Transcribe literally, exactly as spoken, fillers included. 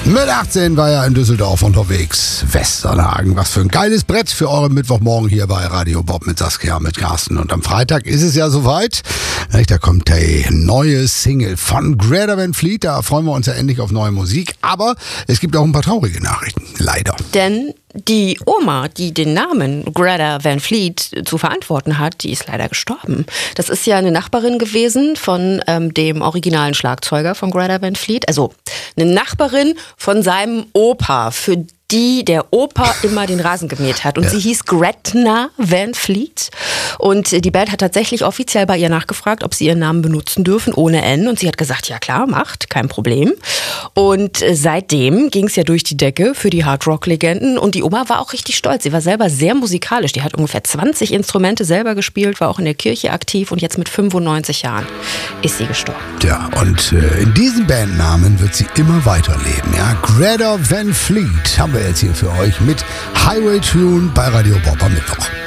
Mit achtzehn war er in Düsseldorf unterwegs. Westernhagen, was für ein geiles Brett für euren Mittwochmorgen hier bei Radio Bob mit Saskia, mit Carsten. Und am Freitag ist es ja soweit. Da kommt die neue Single von Greta Van Fleet. Da freuen wir uns ja endlich auf neue Musik. Aber es gibt auch ein paar traurige Nachrichten, leider. Denn die Oma, die den Namen Greta Van Fleet zu verantworten hat, die ist leider gestorben. Das ist ja eine Nachbarin gewesen von ähm, dem originalen Schlagzeuger von Greta Van Fleet. Also eine Nachbarin von seinem Opa, für die der Opa immer den Rasen gemäht hat. Und ja. sie hieß Gretna Van Fleet. Und die Band hat tatsächlich offiziell bei ihr nachgefragt, ob sie ihren Namen benutzen dürfen, ohne N. Und sie hat gesagt, ja klar, macht, kein Problem. Und seitdem ging es ja durch die Decke für die Hardrock-Legenden. Und die Oma war auch richtig stolz. Sie war selber sehr musikalisch. Die hat ungefähr zwanzig Instrumente selber gespielt, war auch in der Kirche aktiv. Und jetzt mit fünfundneunzig Jahren ist sie gestorben. Ja, und äh, in diesem Bandnamen wird sie immer weiterleben. Ja? Greta Van Fleet haben wir jetzt hier für euch mit Highway Tune bei Radio Bob am Mittwoch.